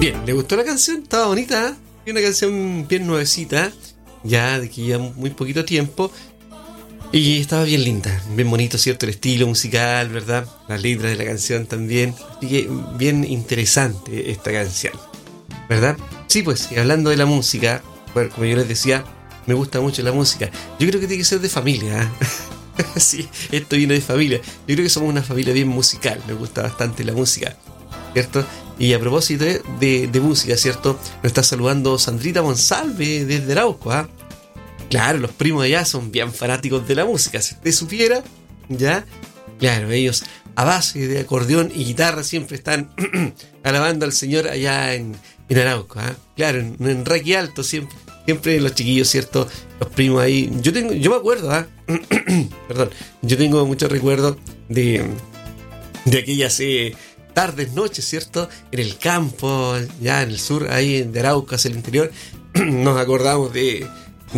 Bien, ¿le gustó la canción? Estaba bonita, ¿eh? Es una canción bien nuevecita, ya de que ya muy poquito tiempo. Y estaba bien linda, bien bonito, ¿cierto? El estilo musical, ¿verdad? Las letras de la canción también. Así que bien interesante esta canción, ¿verdad? Sí, pues, y hablando de la música, bueno, como yo les decía, me gusta mucho la música. Yo creo que tiene que ser de familia, ¿eh? Sí, esto viene de familia. Yo creo que somos una familia bien musical, me gusta bastante la música, ¿cierto? Y a propósito de música, ¿cierto? Nos está saludando Sandrita Monsalve desde Arauco, ¿ah? Claro, los primos de allá son bien fanáticos de la música. Si usted supiera, ¿ya? Claro, ellos a base de acordeón y guitarra siempre están alabando al Señor allá en Arauco, ¿ah? Claro, en Requi Alto siempre los chiquillos, ¿cierto? Los primos ahí. Yo me acuerdo, ¿ah? Perdón, yo tengo muchos recuerdos de aquellas tardes, noches, ¿cierto? En el campo, ya en el sur, ahí de Arauco hacia el interior. Nos acordamos de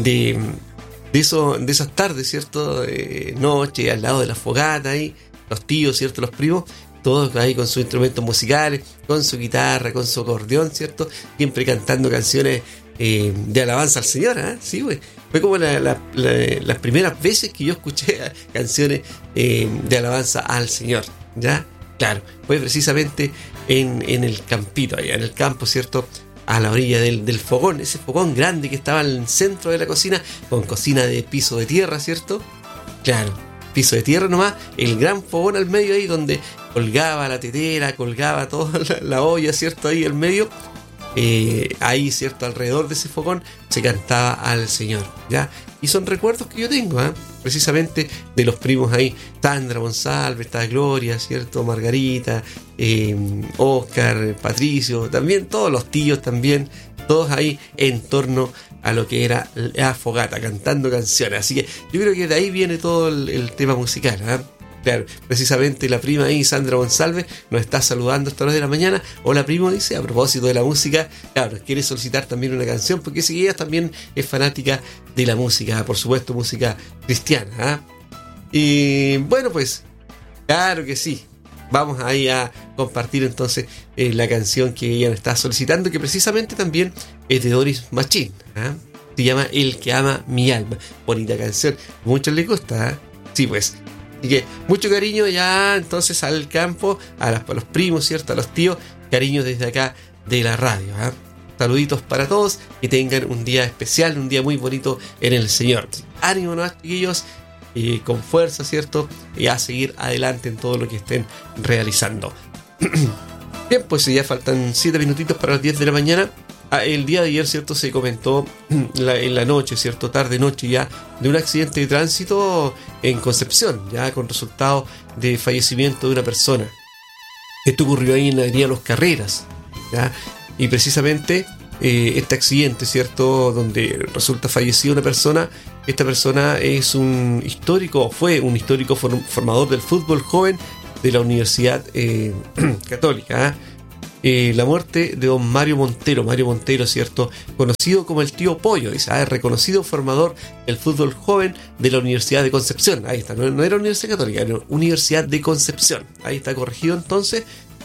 esas tardes, ¿cierto? Noche, al lado de la fogata ahí, los tíos, ¿cierto? Los primos, todos ahí con sus instrumentos musicales, con su guitarra, con su acordeón, ¿cierto? Siempre cantando canciones de alabanza al Señor, ¿eh? Sí, güey. Fue como las primeras veces que yo escuché canciones de alabanza al Señor, ¿ya? Claro, fue precisamente en el campito, allá en el campo, ¿cierto? A la orilla del fogón, ese fogón grande que estaba en el centro de la cocina, con cocina de piso de tierra, ¿cierto? Claro, piso de tierra nomás, el gran fogón al medio ahí donde colgaba la tetera, colgaba toda la olla, ¿cierto? Ahí al medio, ahí, ¿cierto? Alrededor de ese fogón se cantaba al Señor, ¿ya? Y son recuerdos que yo tengo, ¿eh? Precisamente de los primos ahí, Sandra Monsalve, está Gloria, ¿cierto? Margarita, Oscar, Patricio, también todos los tíos también, todos ahí en torno a lo que era la fogata, cantando canciones. Así que yo creo que de ahí viene todo el tema musical, ¿eh? Claro, precisamente la prima ahí, Sandra Monsalve, nos está saludando a esta hora de la mañana. Hola primo, dice, a propósito de la música, claro, quiere solicitar también una canción, porque si ella también es fanática de la música, por supuesto, música cristiana, ¿eh? Y bueno, pues, claro que sí. Vamos ahí a compartir entonces la canción que ella nos está solicitando, que precisamente también es de Doris Machín, ¿eh? Se llama El que ama mi alma. Bonita canción, muchos les gusta, ¿eh? Sí, pues. Así que mucho cariño ya entonces al campo, a los primos, ¿cierto? A los tíos, cariño desde acá de la radio, ¿eh? Saluditos para todos, que tengan un día especial, un día muy bonito en el Señor. Ánimo, ¿no, chiquillos? Con fuerza, ¿cierto? Y a seguir adelante en todo lo que estén realizando. Bien, pues ya faltan 7 minutitos para las 10 de la mañana. El día de ayer, ¿cierto? Se comentó en la noche, ¿cierto? Tarde, noche ya, de un accidente de tránsito en Concepción, ya con resultado de fallecimiento de una persona. Esto ocurrió ahí en la avenida Los Carreras, ¿ya? Y precisamente este accidente, ¿cierto? Donde resulta fallecida una persona. Esta persona es un histórico, fue un histórico formador del fútbol joven de la Universidad Católica, la muerte de don Mario Montero, ¿cierto? Conocido como el tío Pollo, dice, reconocido formador del fútbol joven de la Universidad de Concepción. Ahí está, no era Universidad Católica, era Universidad de Concepción. Ahí está corregido entonces.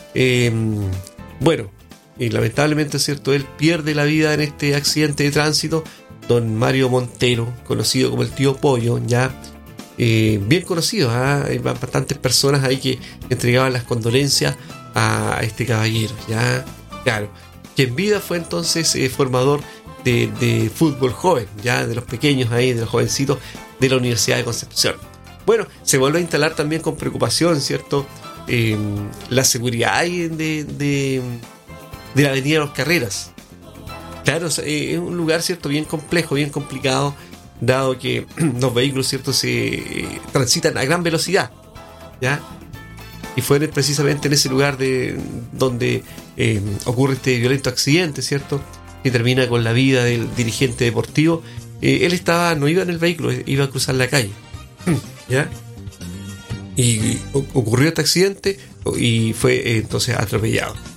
Bueno, lamentablemente, ¿cierto? Él pierde la vida en este accidente de tránsito. Don Mario Montero, conocido como el tío Pollo, ya bien conocido, hay bastantes personas ahí que entregaban las condolencias a este caballero, ya, claro, que en vida fue entonces formador de fútbol joven, ya, de los pequeños ahí, de los jovencitos de la Universidad de Concepción. Bueno, se vuelve a instalar también con preocupación, ¿cierto? La seguridad ahí de la avenida Los Carreras. Claro, es un lugar, ¿cierto? Bien complejo, bien complicado, dado que los vehículos, ¿cierto? Se transitan a gran velocidad, ¿ya? Y fue precisamente en ese lugar donde ocurre este violento accidente, ¿cierto? Que termina con la vida del dirigente deportivo. Él no iba en el vehículo, iba a cruzar la calle, ¿ya? Y ocurrió este accidente y fue entonces atropellado.